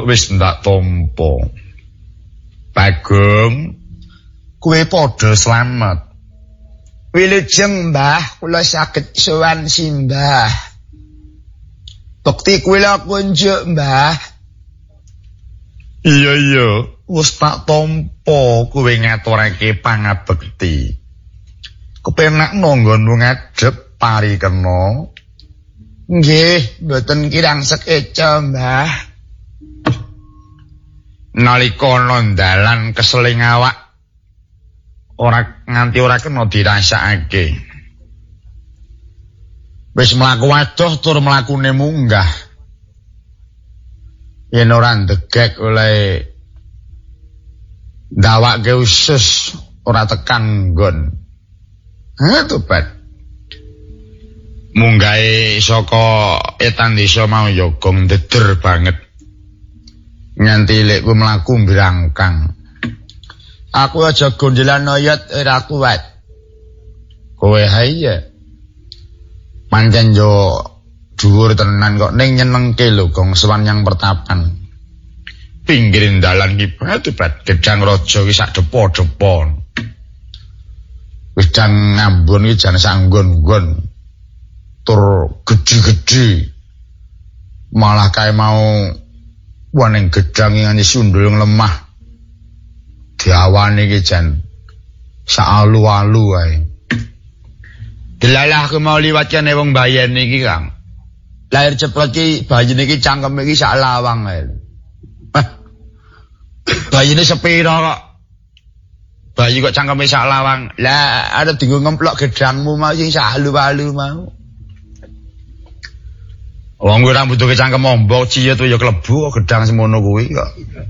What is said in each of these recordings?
wis ndak tampa. Bagong, kowe padha slamet. Wilujeng Mbah, kula saged sowan Simbah. Bekti kula kunjuk Mbah. Iya, wis tak tampa kowe ngaturake pangabekti. Kepenak nanggonmu ngadhep parikena. Nggih, mboten kirang sekeca Mbah. Nalika ana dalan keseling awak nganti ora kena dirasakake. Wis mlaku adoh tur mlakune munggah. Yen ora ndegek oleh ndawake usus ora tekan nggon. Ha tobat. Munggahe saka etan desa mau ya gong deder banget. Nganti lekku mlaku mbirangkang. Aku aja gondelan oyot ora kuat. Kowe haye. Pancen yo dhuwur tenan kok ning nyenengke lho gong sowan yang pertapan. Pinggirin dalan ki bat gedang raja ki sak depo-depo. Gedang ngambon ki jan sak nggon-nggon. Tur gedhi-gedhi. Malah kae mau waning gedang ngene sundul lemah. Diawane iki jan sak alu-alu ae. Delalah aku mau liwat kene wong bayen iki, Kang. Lahir ceplok ki bayine iki cangkeme iki sak lawang ae. Bayine sepira kok? Bayi kok cangkeme sak lawang. Lah arep dienggo ngemplok gedangmu mau sing sak alu-alu mau. Wong kuwi ora butuh cangkem ombok ciyet ya klebu gedang semono kuwi kok.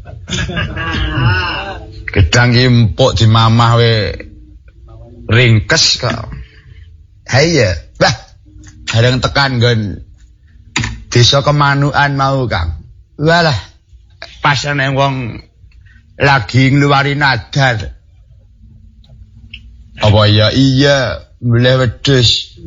Gedang ki empuk dimamah we ringkes kok. Haye, bah, bareng tekan nggon desa Kemanukan mau, Kang. Walah, pas ana wong lagi ngluwari nadar. Apa iya mulai wedhus.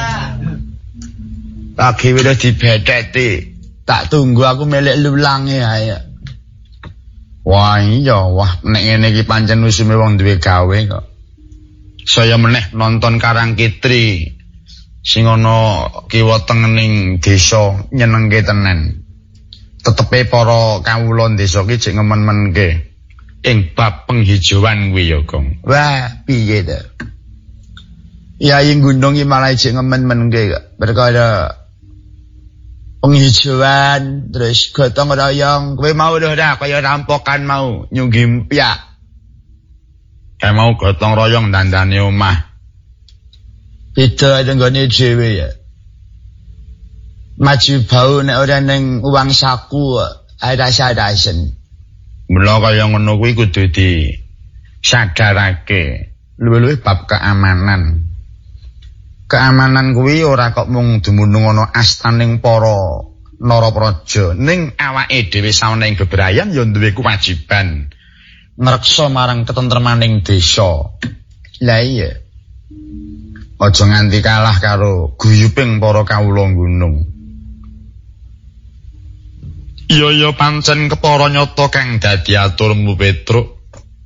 Lagi wis dibetheti. Tak tunggu aku melek lulange ae. Wah iya, nek ngene iki pancen usume wong duwe gawe kok. Saya meneh nonton Karang Kitri sing ana kiwa tengening desa nyenengke tenan. Tetepe para kawula desa iki jek ngemen-menke ing bab penghijauan kuwi ya, Gong. Wah, piye to? Ya ing gunung iki malah jek ngemen-menke kok. Perkara penghijauan terus gotong royong kowe mau ora kaya rampokan mau nyunggi mpiak. Kayak mau gotong royong dandane omah. Beda nggone dhewe ya. Maju bau nek ora ning uang saku rasa-rasen. Mula kaya ngono kuwi kudu di sadarake. Luwih-luwih bab keamanan. Keamanan kuwi ora kok mung dumunung ana astaning para narapraja, ning awake dhewe saweneng bebrayan ya duwe kewajiban ngreksa marang ketentremaning desa. Lah iya. Aja nganti kalah karo guyuping para kawula gunung. Iya pancen kepara nyata kang dadi aturmu Petruk.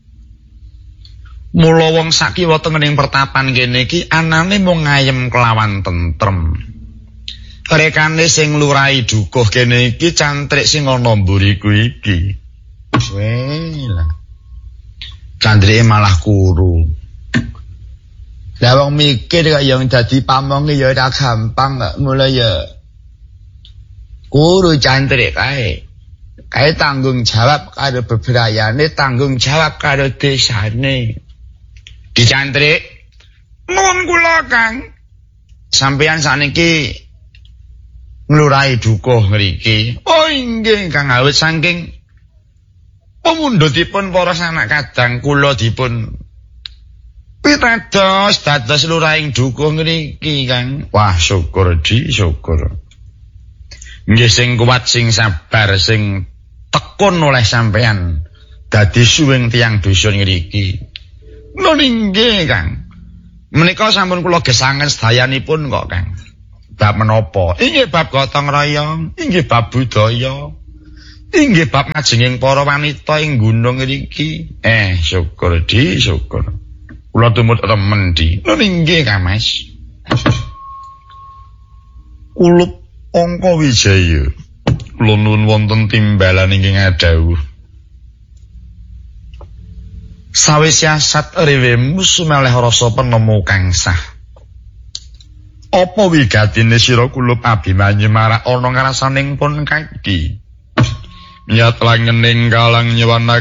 Mula wong sakiwa tengening pertapan kene iki anane mung ngayem kelawan tentrem. Rekane sing lurahi dukuh kene iki cantrik sing ana mburiku iki. Welah. Candrike malah kuru. Lah wong mikir kok yang dadi pamong ya ora gampang kok mulai ya kuru cantrik kae. Kae tanggung jawab karo bebrayane, tanggung jawab karo desane. Dicantrik nuwun kula Kang. Sampeyan sakniki nglurahi dukuh mriki. Oh inggih Kang, awit saking pemundhutipun para sanak kadang kula dipun pitados dados lurahing dukuh ngriki Kang. Wah syukur syukur. Nggih sing kuat sing sabar sing tekun oleh sampeyan dadi suwing tiyang dusun ngriki. Nggih Kang. Menika sampun kula gesangen sedayanipun kok Kang. Bab menapa? Inggih bab gotong royong, inggih bab budaya. Inggih bab ngajenging para wanita ing gunung iki. Syukur di, syukur. Kula tumut remen di. Nun inggih Kamas. Kulup Angka Wijaya. Kula nuwun wonten timbalan ingkang adhawuh. Sawise asat riwemu sumeleh rasa penemu kang sah. Apa wigatine sira kulup Abimanyu marak ana ngrasaning pun kaki? Nyat langening kalang nyewana